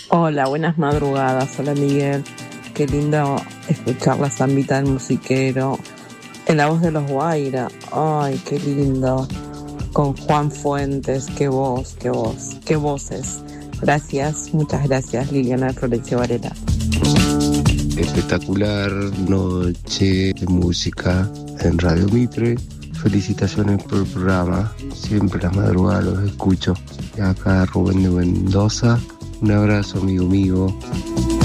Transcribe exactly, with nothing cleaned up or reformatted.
Hola, buenas madrugadas. Hola Miguel. Qué lindo escuchar la zambita del musiquero en la voz de los Guaira. Ay, qué lindo. Con Juan Fuentes, qué voz, qué voz, qué voces. Gracias, muchas gracias Liliana Florencio Varela. Espectacular noche de música en Radio Mitre. Felicitaciones por el programa. Siempre las madrugadas los escucho. Y acá Rubén de Mendoza. Un abrazo, amigo mío.